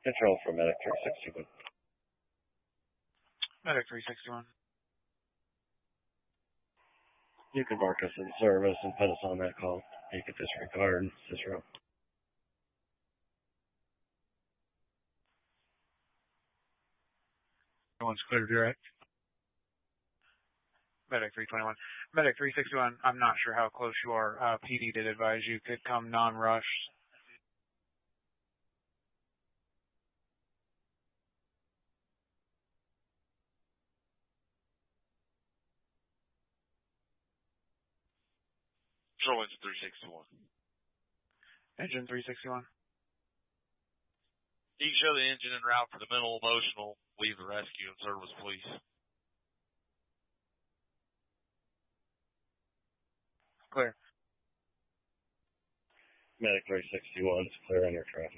Control for Medic 361. Medic 361. You can mark us in service and put us on that call. You can disregard Cicero. One's clear to direct. Medic 321. Medic 361, I'm not sure how close you are. PD did advise you could come non-rush. Control engine 361. Engine 361. You can show the engine en route for the mental emotional. Leave the rescue and service, please. Clear. Medic 361 is clear on your traffic.